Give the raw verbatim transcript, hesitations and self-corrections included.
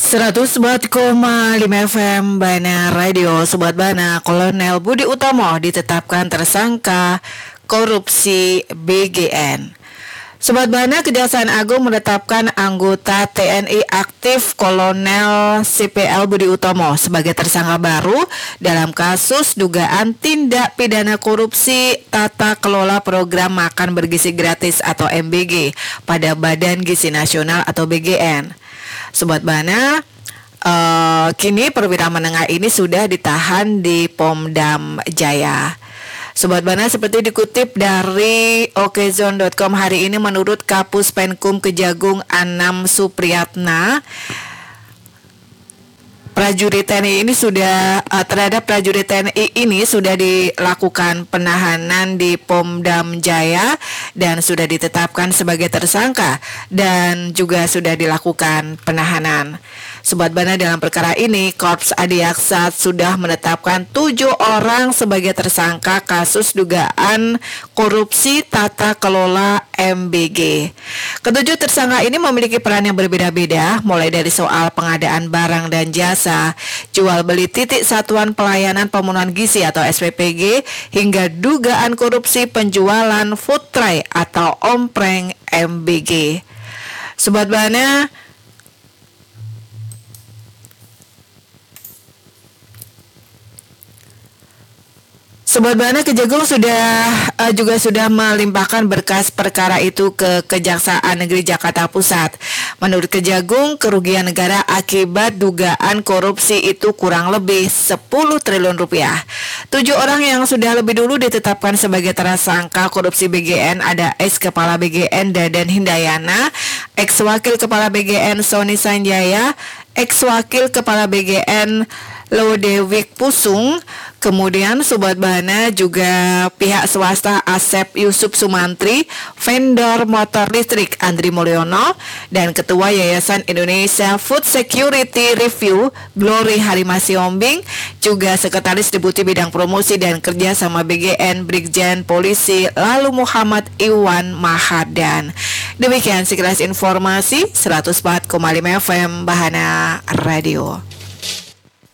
seratus empat koma lima F M Bana Radio. Sobat Bana, Kolonel Budi Utomo ditetapkan tersangka korupsi B G N. Sobat Bana, Kejaksaan Agung menetapkan anggota T N I aktif Kolonel C P L Budi Utomo sebagai tersangka baru dalam kasus dugaan tindak pidana korupsi tata kelola program makan bergizi gratis atau M B G pada Badan Gizi Nasional atau B G N. Sobat Bana, uh, kini perwira menengah ini sudah ditahan di Pomdam Jaya. Sobat Bana, seperti dikutip dari okezone dot com hari ini, menurut Kapus Penkum Kejagung Anam Supriyatna, prajurit T N I ini sudah uh, terhadap prajurit T N I ini sudah dilakukan penahanan di Pomdam Jaya dan sudah ditetapkan sebagai tersangka dan juga sudah dilakukan penahanan. Sobat Bana, dalam perkara ini Korps Adiaksa sudah menetapkan tujuh orang sebagai tersangka kasus dugaan korupsi tata kelola M B G. Ketujuh tersangka ini memiliki peran yang berbeda-beda, mulai dari soal pengadaan barang dan jasa, jual beli titik satuan pelayanan pemenuhan gizi atau S P P G, hingga dugaan korupsi penjualan food tray atau ompreng M B G. Sobat Bana, Sobat Bana, Kejagung sudah uh, juga sudah melimpahkan berkas perkara itu ke Kejaksaan Negeri Jakarta Pusat. Menurut Kejagung, kerugian negara akibat dugaan korupsi itu kurang lebih sepuluh triliun rupiah. Tujuh orang yang sudah lebih dulu ditetapkan sebagai tersangka korupsi B G N ada ex Kepala B G N Dadan Hindayana, ex Wakil Kepala B G N Sony Sanjaya, ex Wakil Kepala B G N Lodewik Pusung, kemudian Sobat Bana juga pihak swasta Asep Yusuf Sumantri, vendor motor listrik Andri Mulyono, dan Ketua Yayasan Indonesia Food Security Review Glory Harimasiombing, juga Sekretaris Deputi Bidang Promosi dan Kerja sama B G N Brigjen Polisi Lalu Muhammad Iwan Mahadan. Demikian sekilas informasi seratus empat koma lima F M Bahana Radio.